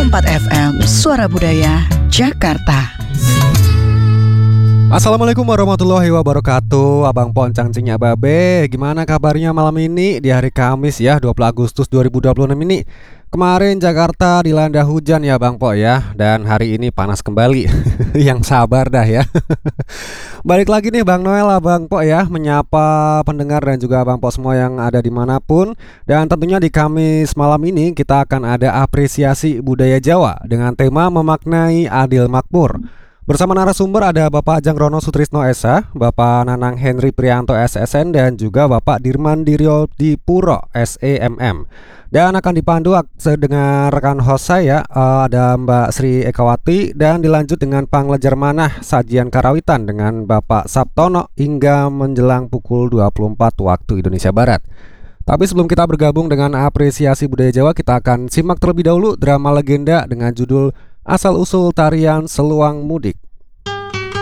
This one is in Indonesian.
101,4 FM Suara Budaya Jakarta. Assalamualaikum warahmatullahi wabarakatuh. Abang Poncang Cinya Babe, gimana kabarnya malam ini di hari Kamis ya 20 Agustus 2026 ini? Kemarin Jakarta dilanda hujan ya Bang Po ya, dan hari ini panas kembali. Yang sabar dah ya. Balik lagi nih Bang Noel, Abang Po ya, menyapa pendengar dan juga Abang Po semua yang ada dimanapun. Dan tentunya di Kamis malam ini kita akan ada apresiasi budaya Jawa dengan tema memaknai adil makmur. Bersama narasumber ada Bapak Jangrono Sutrisno SH, Bapak Nanang Henry Prianto SSN, dan juga Bapak Dirman Diryo Dipuro SEMM. Dan akan dipandu dengan rekan host saya, ada Mbak Sri Ekawati, dan dilanjut dengan Panglejar Manah Sajian Karawitan dengan Bapak Sabtono hingga menjelang pukul 24 waktu Indonesia Barat. Tapi sebelum kita bergabung dengan apresiasi budaya Jawa, kita akan simak terlebih dahulu drama legenda dengan judul Asal-usul tarian Seluang Mudik.